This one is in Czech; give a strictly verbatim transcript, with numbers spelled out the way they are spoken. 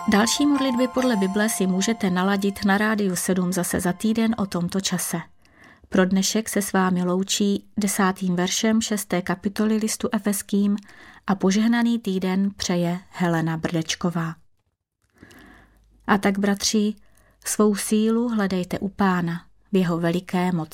Další modlitby podle Bible si můžete naladit na Rádiu sedm zase za týden o tomto čase. Pro dnešek se s vámi loučí desátým veršem šesté kapitoly listu Efeským a požehnaný týden přeje Helena Brdečková. A tak, bratři, svou sílu hledejte u Pána v jeho veliké moci.